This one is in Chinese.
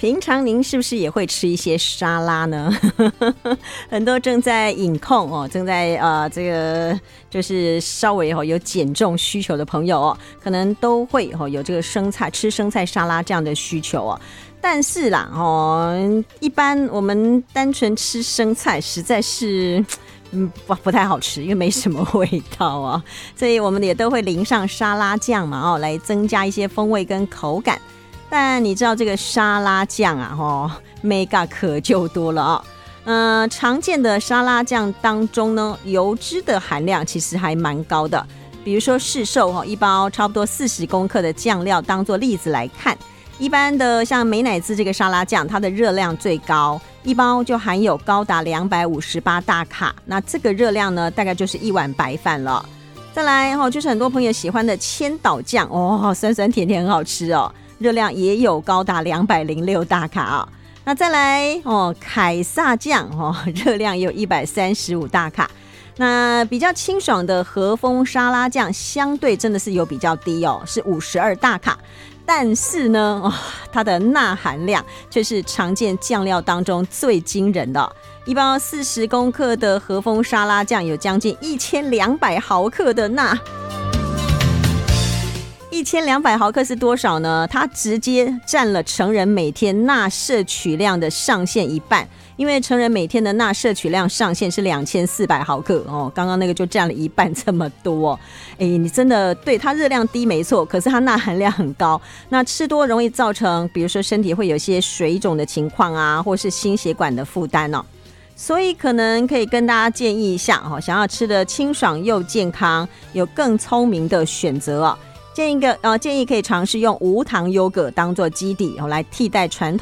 平常您是不是也会吃一些沙拉呢？很多正在饮控哦，正在这个就是稍微有减重需求的朋友哦，可能都会有这个生菜吃生菜沙拉这样的需求哦。但是啦一般我们单纯吃生菜实在是不太好吃，因为没什么味道啊，所以我们也都会淋上沙拉酱嘛来增加一些风味跟口感。但你知道这个沙拉酱啊mega 可就多了常见的沙拉酱当中呢，油脂的含量其实还蛮高的。比如说市售一包差不多40公克的酱料当做例子来看，一般的像美乃滋这个沙拉酱，它的热量最高，一包就含有高达258大卡，那这个热量呢大概就是1碗白饭了。再来就是很多朋友喜欢的千岛酱酸酸甜甜很好吃热量也有高达206大卡那再来凯撒酱热量也有135大卡。那比较清爽的和风沙拉酱相对真的是有比较低是52大卡，但是呢它的钠含量却是常见酱料当中最惊人的。一包40公克的和风沙拉酱有将近1200毫克的钠。1200毫克是多少呢？它直接占了成人每天钠摄取量的上限一半，因为成人每天的钠摄取量上限是2400毫克刚刚那个就占了一半这么多你真的对它热量低没错，可是它钠含量很高，那吃多容易造成比如说身体会有些水肿的情况或是心血管的负担所以可能可以跟大家建议一下想要吃的清爽又健康，有更聪明的选择建议可以尝试用无糖优格当做基底来替代传统